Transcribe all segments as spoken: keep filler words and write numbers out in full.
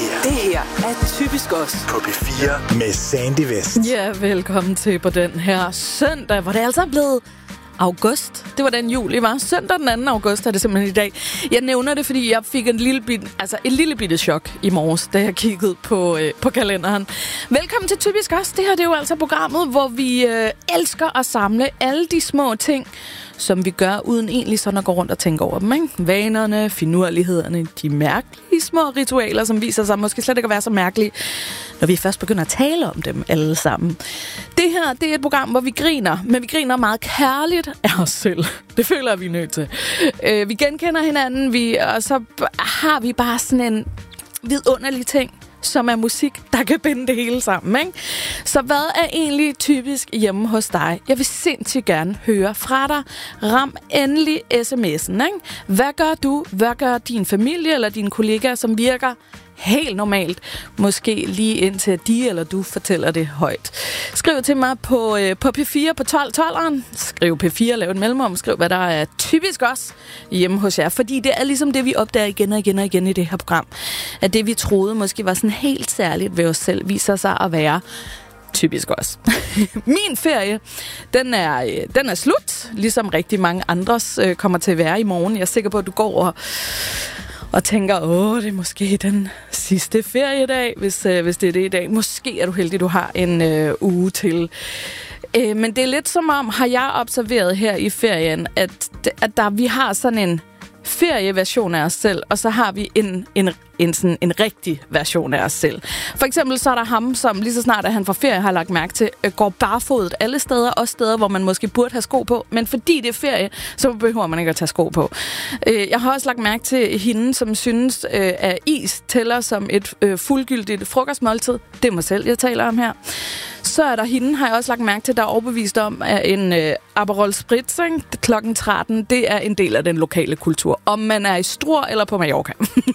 Yeah. Det her er Typisk Os På P fire med Sandy West. Ja, velkommen til på den her søndag, hvor det altså er blevet august. Det var den juli, var. Søndag den anden august er det simpelthen i dag. Jeg nævner det, fordi jeg fik en lille bit, altså et lille bitte chok i morges, da jeg kiggede på, øh, på kalenderen. Velkommen til Typisk Os. Det her det er jo altså programmet, hvor vi øh, elsker at samle alle de små ting, som vi gør, uden egentlig sådan at gå rundt og tænke over dem, ikke? Vanerne, finurlighederne, de mærkelige små ritualer, som viser sig måske slet ikke at være så mærkelige, når vi først begynder at tale om dem alle sammen. Det her, det er et program, hvor vi griner, men vi griner meget kærligt af os selv. Det føler vi er nødt til. Øh, vi genkender hinanden, vi, og så har vi bare sådan en vidunderlig ting, som er musik, der kan binde det hele sammen, ikke? Så hvad er egentlig typisk hjemme hos dig? Jeg vil sindssygt gerne høre fra dig. Ram endelig sms'en, ikke? Hvad gør du? Hvad gør din familie eller dine kollegaer, som virker helt normalt? Måske lige indtil de eller du fortæller det højt. Skriv til mig på, øh, på P fire på tolv tolveren. Skriv P fire, lav en mellemrum. Skriv, hvad der er typisk også hjemme hos jer. Fordi det er ligesom det, vi opdager igen og igen og igen i det her program. At det, vi troede måske var sådan helt særligt ved os selv, viser sig at være typisk også. Min ferie, den er, den er slut. Ligesom rigtig mange andres øh, kommer til at være i morgen. Jeg er sikker på, at du går og Og tænker, åh, det er måske den sidste feriedag, hvis, øh, hvis det er det i dag. Måske er du heldig, du har en øh, uge til. Øh, men det er lidt som om, har jeg observeret her i ferien, at, at der, vi har sådan en ferieversion af os selv, og så har vi en, en, en, sådan en rigtig version af os selv. For eksempel så er der ham, som lige så snart, at han får ferie, har lagt mærke til, går barfodet alle steder, også steder, hvor man måske burde have sko på, men fordi det er ferie, så behøver man ikke at tage sko på. Jeg har også lagt mærke til hende, som synes, at is tæller som et fuldgyldigt frokostmåltid. Det er mig selv, jeg taler om her. Så er der hende, har jeg også lagt mærke til, der er overbevist om, at en øh, Aperol Spritz klokken tretten, det er en del af den lokale kultur. Om man er i Struer eller på Mallorca.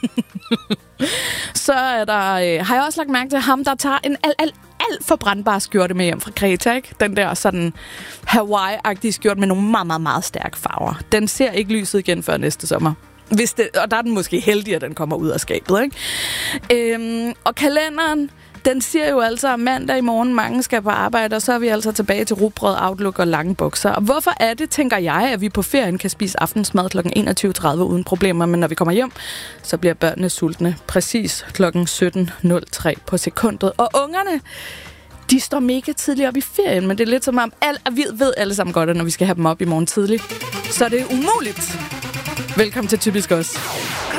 Så er der, øh, har jeg også lagt mærke til ham, der tager en alt, alt, alt for brandbar skjorte med hjem fra Kreta, ikke? Den der sådan Hawaii-agtige skjorte med nogle meget, meget, meget stærke farver. Den ser ikke lyset igen før næste sommer. Hvis det, og der er den måske heldig, at den kommer ud af skabet, ikke? Øhm, og kalenderen, den siger jo altså, at mandag i morgen mange skal på arbejde, og så er vi altså tilbage til rugbrød, outlook og lange bukser. Og hvorfor er det, tænker jeg, at vi på ferien kan spise aftensmad klokken enogtyve tredive uden problemer, men når vi kommer hjem, så bliver børnene sultne præcis klokken sytten nul tre på sekundet. Og ungerne, de står mega tidligt op i ferien, men det er lidt som om, al, vi ved alle sammen godt, at når vi skal have dem op i morgen tidligt, så er det umuligt. Velkommen til Typisk Os.